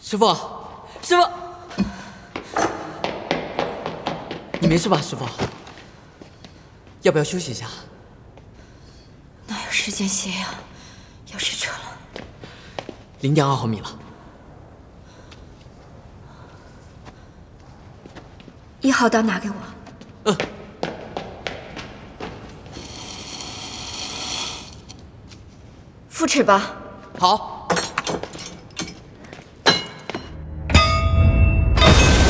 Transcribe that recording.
师傅，师傅，你没事吧，师傅？要不要休息一下？ 哪有时间歇呀？要试车了。 0.2毫米了。 1号刀拿给我。 嗯。 复齿吧。 好。